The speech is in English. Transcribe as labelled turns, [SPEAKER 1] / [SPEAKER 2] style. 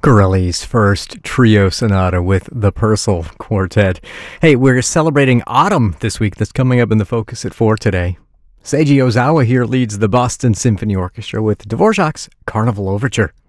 [SPEAKER 1] Corelli's first trio sonata with the Purcell Quartet. Hey, we're celebrating autumn this week. That's coming up in the Focus at 4 today. Seiji Ozawa here leads the Boston Symphony Orchestra with Dvorak's Carnival Overture.